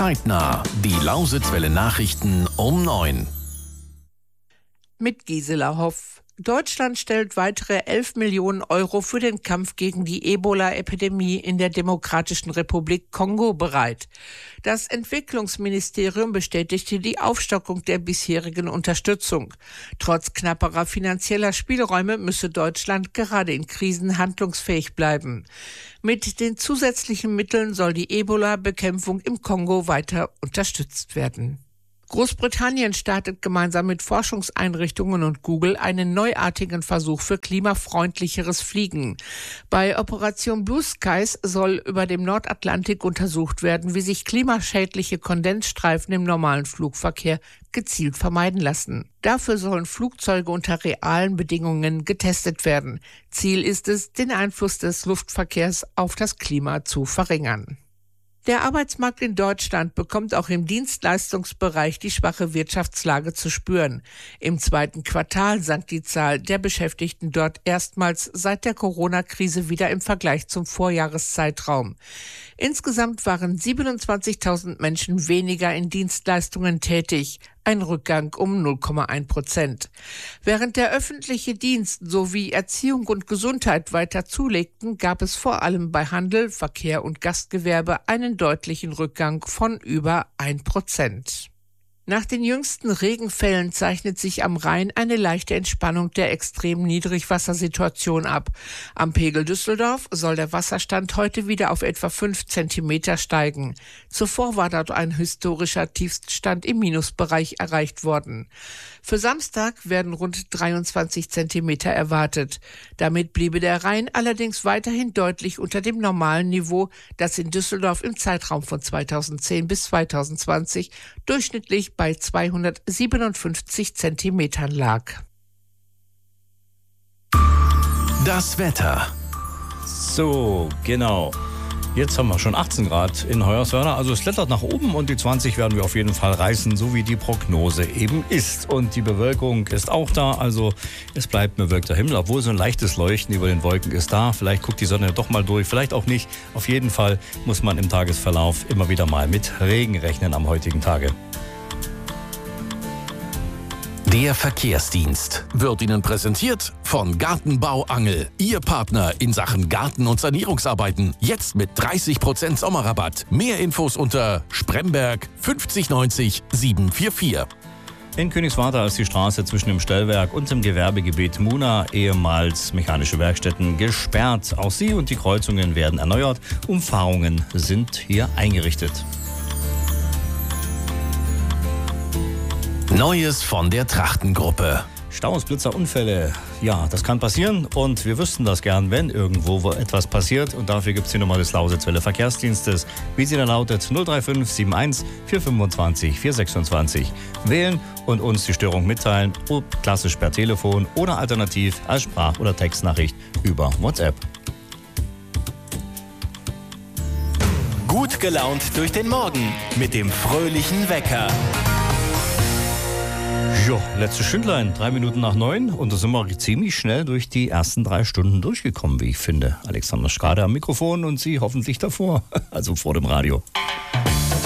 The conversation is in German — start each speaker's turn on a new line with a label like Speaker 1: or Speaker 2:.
Speaker 1: Zeitnah. Die Lausitzwelle Nachrichten um 9.
Speaker 2: Mit Gisela Hoff. Deutschland stellt weitere 11 Millionen Euro für den Kampf gegen die Ebola-Epidemie in der Demokratischen Republik Kongo bereit. Das Entwicklungsministerium bestätigte die Aufstockung der bisherigen Unterstützung. Trotz knapperer finanzieller Spielräume müsse Deutschland gerade in Krisen handlungsfähig bleiben. Mit den zusätzlichen Mitteln soll die Ebola-Bekämpfung im Kongo weiter unterstützt werden. Großbritannien startet gemeinsam mit Forschungseinrichtungen und Google einen neuartigen Versuch für klimafreundlicheres Fliegen. Bei Operation Blue Skies soll über dem Nordatlantik untersucht werden, wie sich klimaschädliche Kondensstreifen im normalen Flugverkehr gezielt vermeiden lassen. Dafür sollen Flugzeuge unter realen Bedingungen getestet werden. Ziel ist es, den Einfluss des Luftverkehrs auf das Klima zu verringern. Der Arbeitsmarkt in Deutschland bekommt auch im Dienstleistungsbereich die schwache Wirtschaftslage zu spüren. Im zweiten Quartal sank die Zahl der Beschäftigten dort erstmals seit der Corona-Krise wieder im Vergleich zum Vorjahreszeitraum. Insgesamt waren 27.000 Menschen weniger in Dienstleistungen tätig, ein Rückgang um 0,1%. Während der öffentliche Dienst sowie Erziehung und Gesundheit weiter zulegten, gab es vor allem bei Handel, Verkehr und Gastgewerbe einen deutlichen Rückgang von über 1%. Nach den jüngsten Regenfällen zeichnet sich am Rhein eine leichte Entspannung der extremen Niedrigwassersituation ab. Am Pegel Düsseldorf soll der Wasserstand heute wieder auf etwa 5 Zentimeter steigen. Zuvor war dort ein historischer Tiefststand im Minusbereich erreicht worden. Für Samstag werden rund 23 Zentimeter erwartet. Damit bliebe der Rhein allerdings weiterhin deutlich unter dem normalen Niveau, das in Düsseldorf im Zeitraum von 2010 bis 2020 durchschnittlich bei 257 Zentimetern lag.
Speaker 1: Das Wetter.
Speaker 3: So, genau. Jetzt haben wir schon 18 Grad in Hoyerswerda, also es klettert nach oben und die 20 werden wir auf jeden Fall reißen, so wie die Prognose eben ist. Und die Bewölkung ist auch da, also es bleibt bewölkter Himmel, obwohl so ein leichtes Leuchten über den Wolken ist da. Vielleicht guckt die Sonne doch mal durch, vielleicht auch nicht. Auf jeden Fall muss man im Tagesverlauf immer wieder mal mit Regen rechnen am heutigen Tage.
Speaker 1: Der Verkehrsdienst wird Ihnen präsentiert von Gartenbau Angel. Ihr Partner in Sachen Garten- und Sanierungsarbeiten. Jetzt mit 30% Sommerrabatt. Mehr Infos unter Spremberg 5090 744.
Speaker 3: In Königswarter ist die Straße zwischen dem Stellwerk und dem Gewerbegebiet Muna, ehemals mechanische Werkstätten, gesperrt. Auch sie und die Kreuzungen werden erneuert. Umfahrungen sind hier eingerichtet.
Speaker 1: Neues von der Trachtengruppe.
Speaker 3: Staus, Blitzer, Unfälle, ja, das kann passieren und wir wüssten das gern, wenn irgendwo etwas passiert. Und dafür gibt es die Nummer des Lausitzwelle Verkehrsdienstes, wie sie da lautet 035 71 425 426. Wählen und uns die Störung mitteilen, ob klassisch per Telefon oder alternativ als Sprach- oder Textnachricht über WhatsApp.
Speaker 4: Gut gelaunt durch den Morgen mit dem fröhlichen Wecker.
Speaker 3: Jo, letzte Stündlein, 3 Minuten nach 9 und da sind wir ziemlich schnell durch die ersten 3 Stunden durchgekommen, wie ich finde. Alexander Schrader am Mikrofon und Sie hoffentlich davor, also vor dem Radio.